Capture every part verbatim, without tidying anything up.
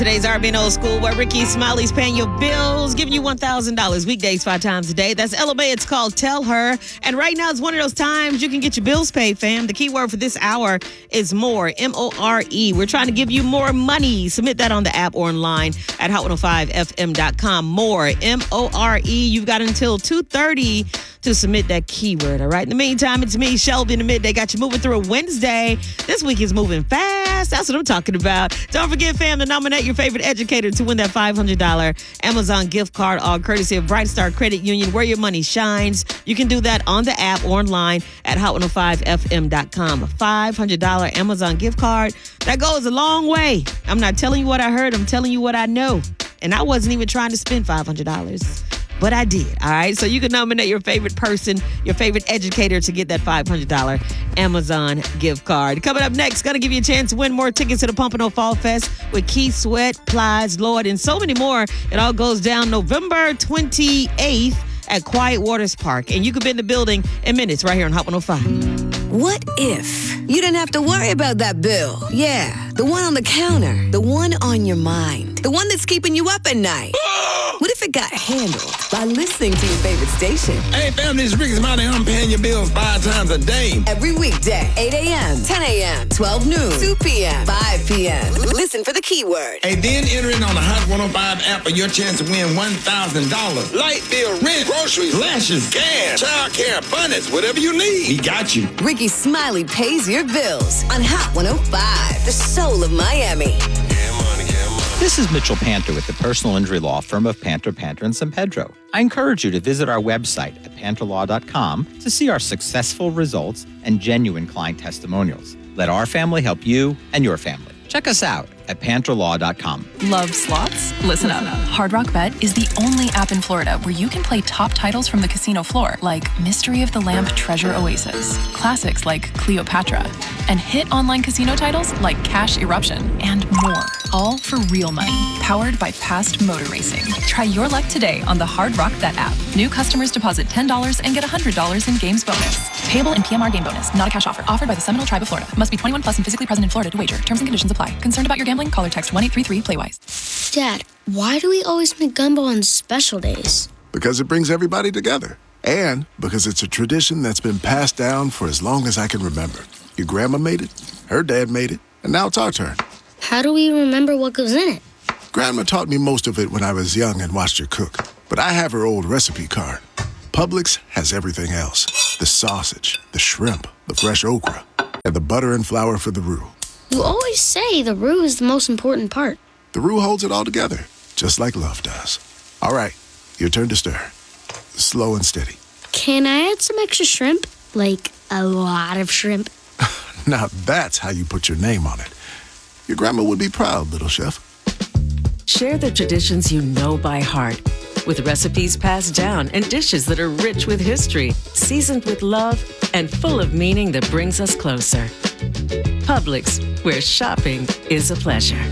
Today's R B N Old School, where Ricky Smiley's paying your bills, giving you one thousand dollars weekdays five times a day. That's Ella May. It's called Tell Her. And right now, it's one of those times you can get your bills paid, fam. The key word for this hour is more, M O R E. We're trying to give you more money. Submit that on the app or online at hot one oh five f m dot com. More, M O R E. You've got until two thirty to submit that keyword, all right? In the meantime, it's me, Shelby, in the midday. Got you moving through a Wednesday. This week is moving fast. That's what I'm talking about. Don't forget, fam, to nominate your favorite educator to win that five hundred dollars Amazon gift card, all courtesy of Bright Star Credit Union, where your money shines. You can do that on the app or online at hot one oh five f m dot com. A five hundred dollars Amazon gift card, that goes a long way. I'm not telling you what I heard. I'm telling you what I know. And I wasn't even trying to spend five hundred dollars. But I did, all right? So you can nominate your favorite person, your favorite educator to get that five hundred dollars Amazon gift card. Coming up next, going to give you a chance to win more tickets to the Pompano Fall Fest with Keith Sweat, Plies, Lord, and so many more. It all goes down November twenty-eighth at Quiet Waters Park. And you could be in the building in minutes right here on Hot one oh five. What if you didn't have to worry about that bill? Yeah, the one on the counter, the one on your mind, the one that's keeping you up at night. What if it got handled by listening to your favorite station? Hey, fam, this is Ricky Smiley. I'm paying your bills five times a day. Every weekday, eight a.m., ten a.m., twelve noon, two p.m., five p.m. Listen for the keyword. And then enter it on the Hot one oh five app for your chance to win one thousand dollars. Light bill, rent, groceries, lashes, gas, child care, abundance, whatever you need. We got you. Ricky Smiley pays your bills on Hot one oh five, the soul of Miami. Yeah, money, yeah, money. This is Mitchell Panter with the personal injury law firm of Panter, Panter, and San Pedro. I encourage you to visit our website at panter law dot com to see our successful results and genuine client testimonials. Let our family help you and your family. Check us out at panter law dot com. Love slots? Listen up. Hard Rock Bet is the only app in Florida where you can play top titles from the casino floor, like Mystery of the Lamp Treasure Oasis, classics like Cleopatra, and hit online casino titles like Cash Eruption, and more. All for real money, powered by past motor racing. Try your luck today on the Hard Rock Bet app. New customers deposit ten dollars and get one hundred dollars in games bonus. Payable in P M R game bonus, not a cash offer. Offered by the Seminole Tribe of Florida. Must be twenty-one plus and physically present in Florida to wager. Terms and conditions apply. Concerned about your gambling? Call or text one eight three three play wise. Dad, why do we always make gumbo on special days? Because it brings everybody together. And because it's a tradition that's been passed down for as long as I can remember. Your grandma made it, her dad made it, and now it's our turn. How do we remember what goes in it? Grandma taught me most of it when I was young and watched her cook. But I have her old recipe card. Publix has everything else. The sausage, the shrimp, the fresh okra, and the butter and flour for the roux. You always say the roux is the most important part. The roux holds it all together, just like love does. All right, your turn to stir. Slow and steady. Can I add some extra shrimp? Like a lot of shrimp? Now that's how you put your name on it. Your grandma would be proud, little chef. Share the traditions you know by heart with recipes passed down and dishes that are rich with history, seasoned with love, and full of meaning that brings us closer. Publix, where shopping is a pleasure.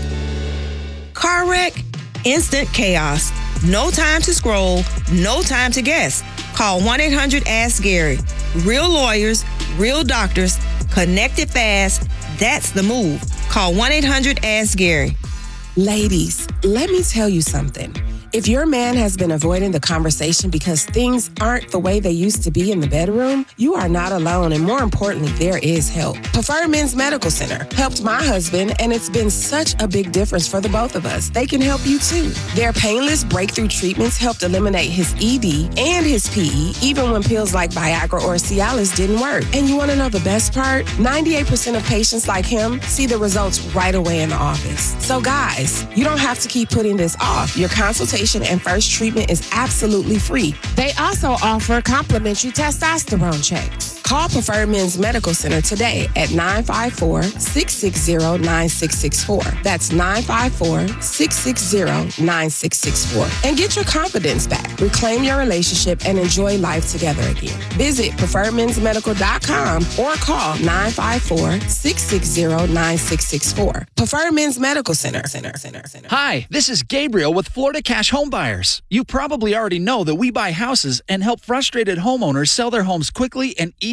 Car wreck? Instant chaos. No time to scroll, no time to guess. Call one eight hundred ask Gary. Real lawyers, real doctors, connected fast. That's the move. Call one eight hundred ask Gary. Ladies, let me tell you something. If your man has been avoiding the conversation because things aren't the way they used to be in the bedroom, you are not alone, and more importantly, there is help. Preferred Men's Medical Center helped my husband, and it's been such a big difference for the both of us. They can help you too. Their painless breakthrough treatments helped eliminate his E D and his P E, even when pills like Viagra or Cialis didn't work. And you want to know the best part? ninety-eight percent of patients like him see the results right away in the office. So guys, you don't have to keep putting this off. Your consultation and first treatment is absolutely free. They also offer complimentary testosterone checks. Call Preferred Men's Medical Center today at nine five four, six six zero, nine six six four. That's nine five four, six six zero, nine six six four. And get your confidence back. Reclaim your relationship and enjoy life together again. Visit preferred mens medical dot com or call nine five four, six six zero, nine six six four. Preferred Men's Medical Center. Center, Center, Center. Hi, this is Gabriel with Florida Cash Home Buyers. You probably already know that we buy houses and help frustrated homeowners sell their homes quickly and easily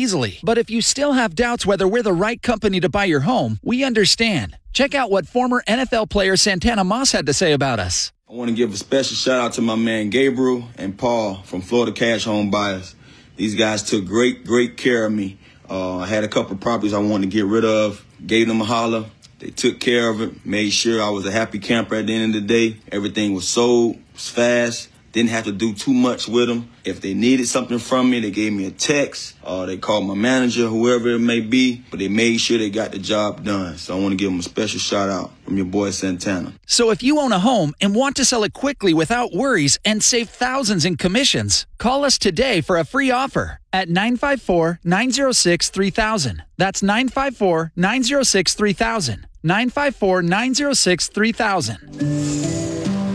easily. But if you still have doubts whether we're the right company to buy your home, we understand. Check out what former N F L player Santana Moss had to say about us. I want to give a special shout out to my man Gabriel and Paul from Florida Cash Home Buyers. These guys took great, great care of me. Uh, I had a couple of properties I wanted to get rid of, gave them a holler. They took care of it, made sure I was a happy camper at the end of the day. Everything was sold, was fast, didn't have to do too much with them. If they needed something from me, they gave me a text, or they called my manager, whoever it may be, but they made sure they got the job done. So I want to give them a special shout out from your boy Santana. So if you own a home and want to sell it quickly without worries and save thousands in commissions, call us today for a free offer at nine five four, nine zero six, three thousand. That's nine five four, nine zero six, three thousand. nine five four, nine zero six, three thousand.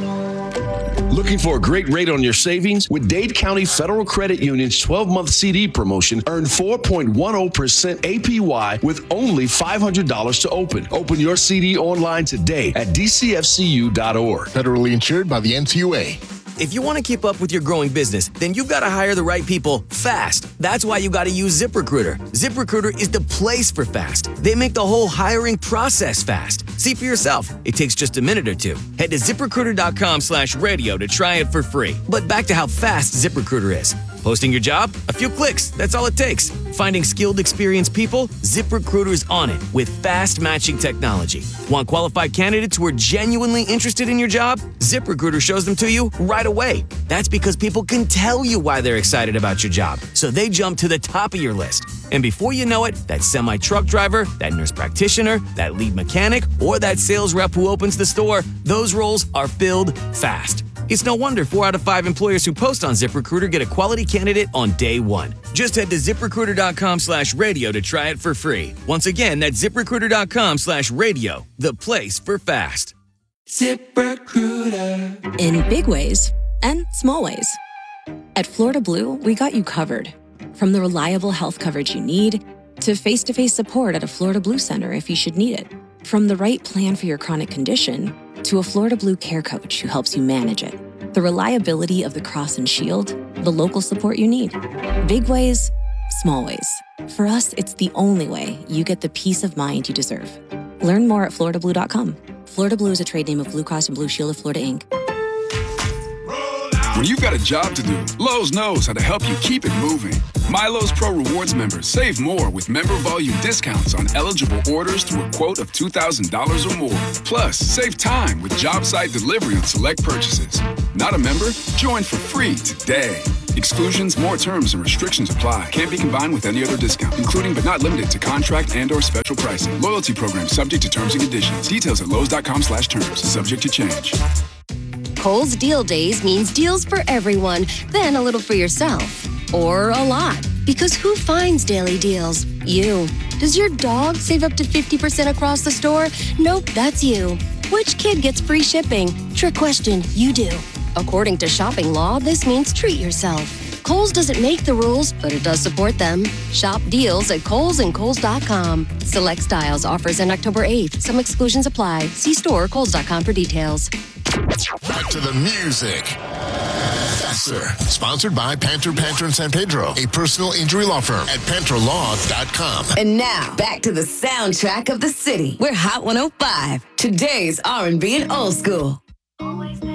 Looking for a great rate on your savings? With Dade County Federal Credit Union's twelve-month C D promotion, earn four point one zero percent A P Y with only five hundred dollars to open. Open your C D online today at d c f c u dot org. Federally insured by the N C U A. If you want to keep up with your growing business, then you've got to hire the right people fast. That's why you got to use ZipRecruiter. ZipRecruiter is the place for fast. They make the whole hiring process fast. See for yourself. It takes just a minute or two. Head to ZipRecruiter.com slash radio to try it for free. But back to how fast ZipRecruiter is. Posting your job? A few clicks. That's all it takes. Finding skilled, experienced people? ZipRecruiter's on it with fast matching technology. Want qualified candidates who are genuinely interested in your job? ZipRecruiter shows them to you right away. That's because people can tell you why they're excited about your job, so they jump to the top of your list. And before you know it, that semi-truck driver, that nurse practitioner, that lead mechanic, or that sales rep who opens the store, those roles are filled fast. It's no wonder four out of five employers who post on ZipRecruiter get a quality candidate on day one. Just head to ZipRecruiter.com slash radio to try it for free. Once again, that's ZipRecruiter.com slash radio, the place for fast. ZipRecruiter. In big ways and small ways. At Florida Blue, we got you covered. From the reliable health coverage you need to face-to-face support at a Florida Blue Center if you should need it. From the right plan for your chronic condition to a Florida Blue care coach who helps you manage it. The reliability of the Cross and Shield, the local support you need. Big ways, small ways. For us, it's the only way you get the peace of mind you deserve. Learn more at florida blue dot com. Florida Blue is a trade name of Blue Cross and Blue Shield of Florida, Incorporated. When you've got a job to do, Lowe's knows how to help you keep it moving. My Lowe's Pro Rewards members save more with member volume discounts on eligible orders through a quote of two thousand dollars or more. Plus, save time with job site delivery on select purchases. Not a member? Join for free today. Exclusions, more terms, and restrictions apply. Can't be combined with any other discount, including but not limited to contract and or special pricing. Loyalty program subject to terms and conditions. Details at lowes.com slash terms. Subject to change. Kohl's Deal Days means deals for everyone, then a little for yourself. Or a lot. Because who finds daily deals? You. Does your dog save up to fifty percent across the store? Nope, that's you. Which kid gets free shipping? Trick question, you do. According to shopping law, this means treat yourself. Kohl's doesn't make the rules, but it does support them. Shop deals at Kohl's and Kohl's dot com. Select styles offers end October eighth. Some exclusions apply. See store or Kohl's dot com for details. Back to the music. Faster. Sponsored by Panther, Panther and San Pedro, a personal injury law firm at panther law dot com. And now, back to the soundtrack of the city. We're Hot one oh five, today's R and B and old school.